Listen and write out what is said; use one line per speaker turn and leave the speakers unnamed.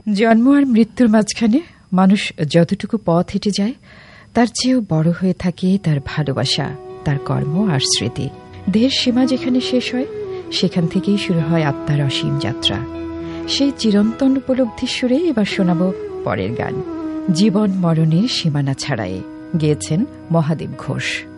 জন্ম আর মৃত্যুর মাঝখানে মানুষ যতটুকু পথ হেঁটে যায় তার চেয়েও বড় হয়ে থাকে তার ভালোবাসা, তার কর্ম আর স্মৃতি। দেহের সীমা যেখানে শেষ হয় সেখান থেকেই শুরু হয় আত্মার অসীম যাত্রা। সেই চিরন্তন উপলব্ধির সুরে এবার শোনাব পরের গান, জীবন মরণের সীমানা ছাড়ায়ে, গেয়েছেন মহাদেব ঘোষ।